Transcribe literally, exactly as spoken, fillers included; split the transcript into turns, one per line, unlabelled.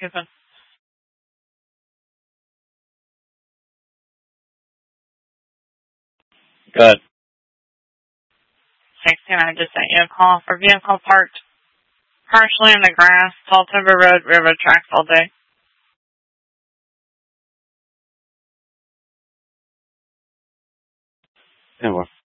Houston.
Good.
sixteen, I just sent you a call for vehicle parked partially in the grass, Tall Timber Road, railroad tracks all day.
ten four.